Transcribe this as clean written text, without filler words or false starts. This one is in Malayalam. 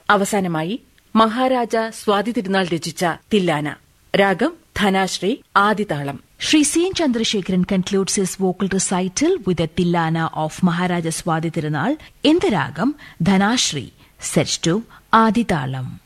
അവസാനമായി മഹാരാജ സ്വാതി തിരുനാൾ രചിച്ച തില്ലാന. രാഗം ധനാശ്രീ, ആദിതാളം. Sri C. N. Chandrasekharan concludes his vocal recital with a Tillana of Maharaja Swadhi Tirunal in the ragam Dhanashri, set to Adithalam.